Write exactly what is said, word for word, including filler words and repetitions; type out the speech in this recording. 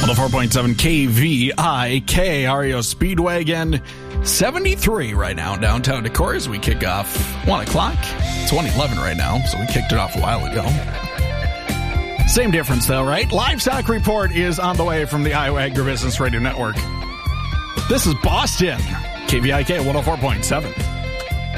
one oh four point seven K V I K, R E O Speedwagon, seventy-three right now in downtown Decorah as we kick off one o'clock. It's one eleven right now, so we kicked it off a while ago. Same difference, though, right? Livestock Report is on the way from the Iowa Agribusiness Radio Network. This is Boston, K V I K one oh four point seven.